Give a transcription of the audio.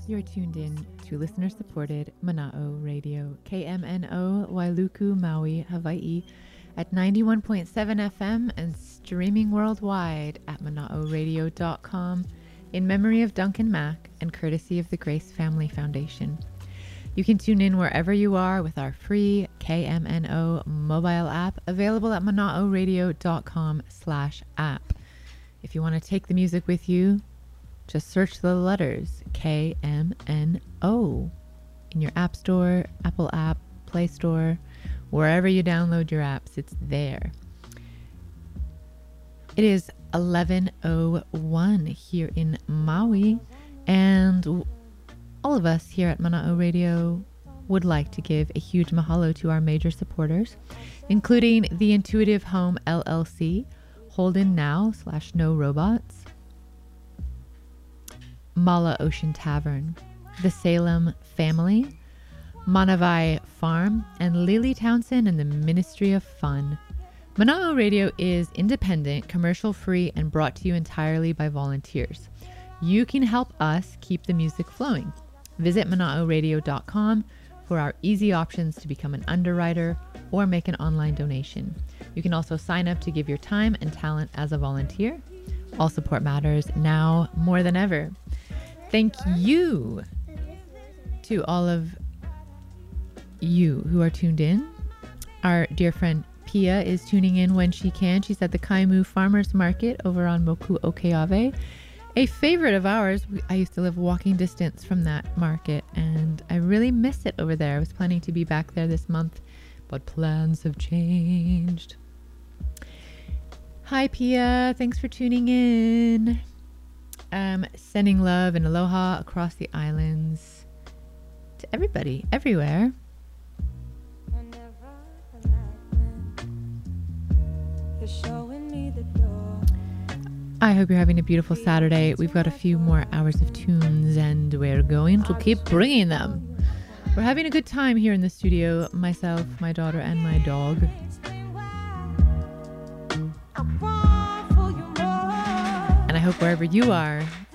You're tuned in to listener-supported Mana'o Radio, KMNO, Wailuku, Maui, Hawaii, at 91.7 FM and streaming worldwide at mana'oradio.com in memory of Duncan Mack and courtesy of the Grace Family Foundation. You can tune in wherever you are with our free KMNO mobile app available at mana'oradio.com/app. If you want to take the music with you, just search the letters KMNO in your App Store, Apple App, Play Store, wherever you download your apps, it's there. It is 11:01 here in Maui, and all of us here at Mana'o Radio would like to give a huge mahalo to our major supporters, including the Intuitive Home LLC, Holden Now /No Robots, Mala Ocean Tavern, the Salem Family, Manavai Farm, and Lily Townsend and the Ministry of Fun. Mana'o Radio is independent, commercial-free, and brought to you entirely by volunteers. You can help us keep the music flowing. Visit mana'oradio.com for our easy options to become an underwriter or make an online donation. You can also sign up to give your time and talent as a volunteer. All support matters now more than ever. Thank you to all of you who are tuned in. Our dear friend Pia is tuning in when she can. She's at the Kaimu Farmers Market over on Moku Okeawe. A favorite of ours. I used to live walking distance from that market, and I really miss it over there. I was planning to be back there this month, but plans have changed. Hi, Pia. Thanks for tuning in. Sending love and aloha across the islands to everybody, everywhere. I hope you're having a beautiful Saturday. We've got a few more hours of tunes, and we're going to keep bringing them. We're having a good time here in the studio, myself, my daughter, and my dog. And I hope wherever you are,